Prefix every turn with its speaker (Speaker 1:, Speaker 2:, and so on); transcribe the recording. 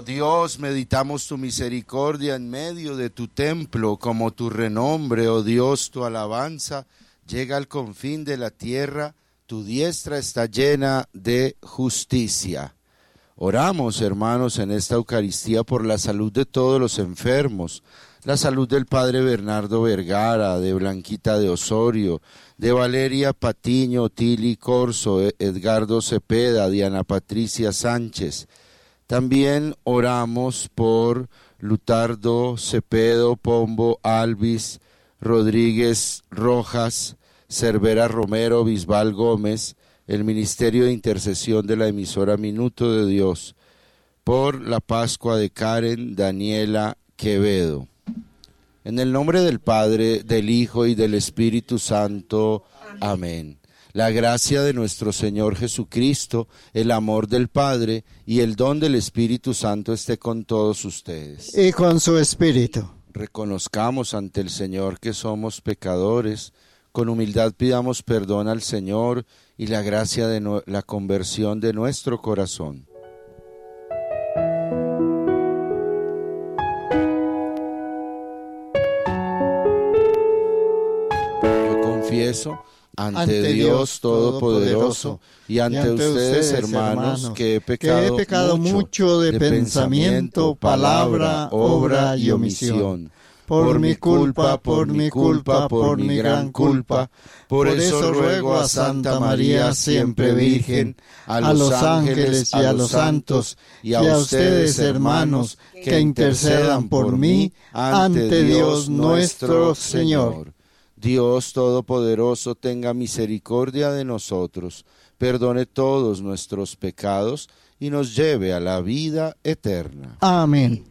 Speaker 1: Dios, meditamos tu misericordia en medio de tu templo, como tu renombre, oh Dios, tu alabanza llega al confín de la tierra, tu diestra está llena de justicia. Oramos, hermanos, en esta Eucaristía por la salud de todos los enfermos, la salud del Padre Bernardo Vergara, de Blanquita de Osorio, de Valeria Patiño, Tili Corso, Edgardo Cepeda, Diana Patricia Sánchez. También oramos por Lutardo Cepedo, Pombo, Alvis, Rodríguez Rojas, Cervera Romero, Bisbal Gómez, el Ministerio de Intercesión de la emisora Minuto de Dios, por la Pascua de Karen Daniela Quevedo. En el nombre del Padre, del Hijo y del Espíritu Santo. Amén. La gracia de nuestro Señor Jesucristo, el amor del Padre y el don del Espíritu Santo esté con todos ustedes.
Speaker 2: Y con su espíritu.
Speaker 1: Reconozcamos ante el Señor que somos pecadores, con humildad pidamos perdón al Señor y la gracia de la conversión de nuestro corazón. Yo confieso ante Dios Todopoderoso y ante ustedes, hermanos, que he pecado mucho de pensamiento, palabra, obra y omisión. Por mi culpa, por mi gran culpa. Por eso ruego a Santa María, siempre Virgen, a los ángeles y a los santos, y a ustedes, hermanos, que intercedan por mí ante Dios nuestro Señor. Dios Todopoderoso tenga misericordia de nosotros, perdone todos nuestros pecados y nos lleve a la vida eterna.
Speaker 2: Amén.